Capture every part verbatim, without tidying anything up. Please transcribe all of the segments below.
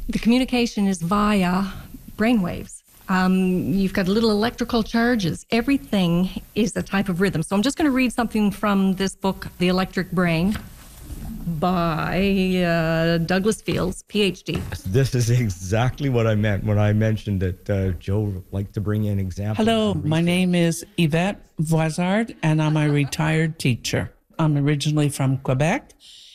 The communication is via brainwaves. Um, you've got little electrical charges. Everything is a type of rhythm. So I'm just going to read something from this book, The Electric Brain, by uh, Douglas Fields, P H D. This is exactly what I meant when I mentioned that uh, Joe liked to bring in examples. Hello, my name is Yvette Voisard, and I'm a retired teacher. I'm originally from Quebec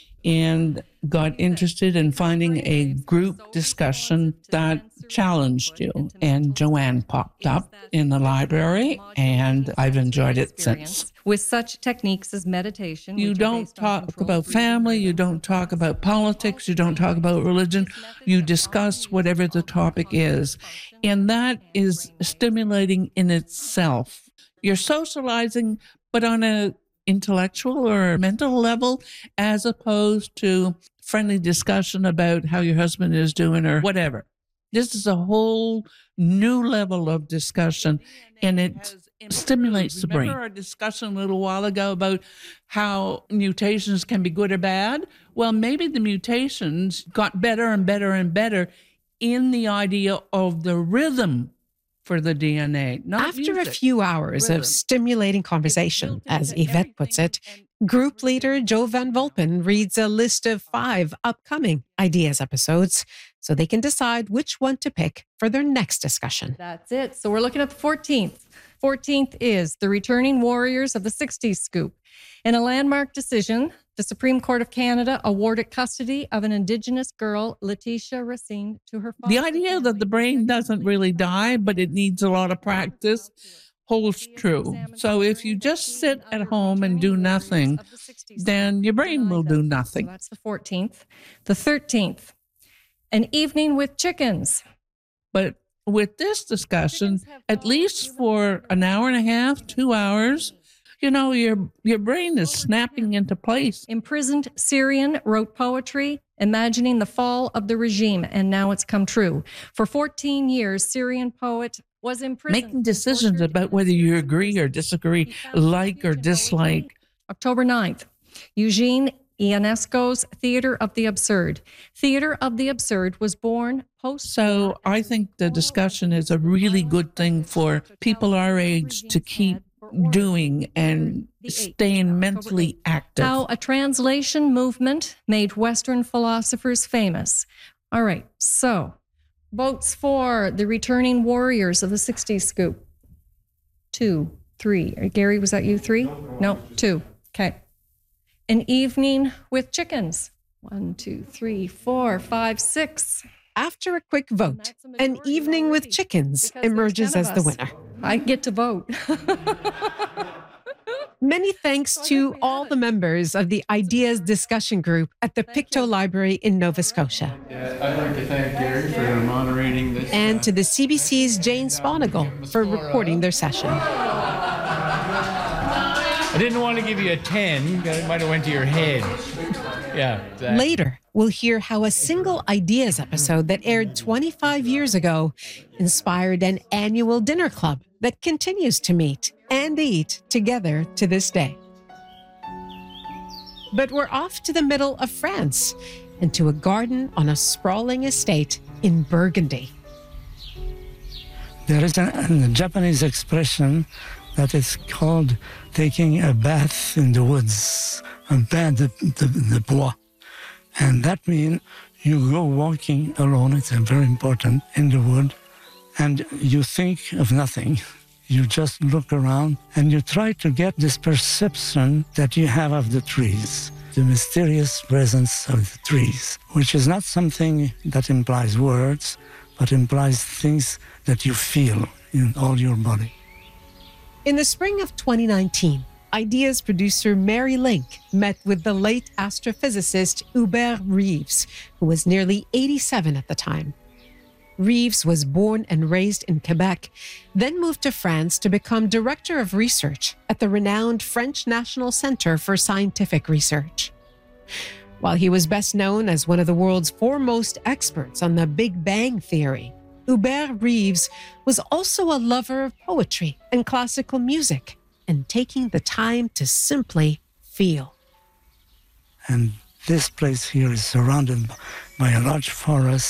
and got interested in finding a group discussion that challenged you. And Joanne popped up in the library, and I've enjoyed it since. With such techniques as meditation. You don't talk about family, you don't talk about politics, you don't talk about religion, you discuss whatever the topic is. And that is stimulating in itself. You're socializing, but on a intellectual or mental level, as opposed to friendly discussion about how your husband is doing or whatever. This is a whole new level of discussion, and it stimulates the brain. Remember our discussion a little while ago about how mutations can be good or bad? Well, maybe the mutations got better and better and better in the idea of the rhythm for the D N A. Not After music. a few hours Rhythm. of stimulating conversation, as Yvette puts it, group leader Joe Van Volpen reads a list of five upcoming Ideas episodes so they can decide which one to pick for their next discussion. That's it. So we're looking at the fourteenth. fourteenth is The Returning Warriors of the sixties Scoop. In a landmark decision, the Supreme Court of Canada awarded custody of an Indigenous girl, Letitia Racine, to her father. The idea that the brain doesn't really die, but it needs a lot of practice, holds true. So if you just sit at home and do nothing, then your brain will do nothing. So that's the fourteenth. The thirteenth, An Evening with Chickens. But with this discussion, at least for an hour and a half, two hours, you know, your your brain is snapping into place. Imprisoned Syrian wrote poetry, imagining the fall of the regime, and now it's come true. For fourteen years, Syrian poet was imprisoned. Making decisions about whether you agree or disagree, like or dislike. October ninth, Eugene Ionesco's Theater of the Absurd. Theater of the Absurd was born post. So I think the discussion is a really good thing for people our age to keep doing and staying mentally active. How a translation movement made Western philosophers famous. All right, so votes for The Returning Warriors of the sixties Scoop. Two, three. Gary, was that you? Three? No, two. Okay. An Evening with Chickens. One, two, three, four, five, six. After a quick vote, An Evening with Chickens emerges as the winner. I get to vote. Many thanks to all the members of the Ideas discussion group at the Pictou Library in Nova Scotia. Yeah, I'd like to thank Gary for moderating this. And to the C B C's Jane Sponigal for recording their session. I didn't want to give you a ten, because it might have went to your head. Yeah. That. Later, we'll hear how a single Ideas episode that aired twenty-five years ago inspired an annual dinner club that continues to meet and eat together to this day. But we're off to the middle of France and to a garden on a sprawling estate in Burgundy. There is a, a Japanese expression that is called taking a bath in the woods, a bain de, de, de bois. And that means you go walking alone, it's very important, in the wood, and you think of nothing. You just look around and you try to get this perception that you have of the trees, the mysterious presence of the trees, which is not something that implies words, but implies things that you feel in all your body. In the spring of twenty nineteen, Ideas producer Mary Link met with the late astrophysicist Hubert Reeves, who was nearly eighty-seven at the time. Reeves was born and raised in Quebec, then moved to France to become director of research at the renowned French National Center for Scientific Research. While he was best known as one of the world's foremost experts on the Big Bang Theory, Hubert Reeves was also a lover of poetry and classical music, and taking the time to simply feel. And this place here is surrounded by a large forest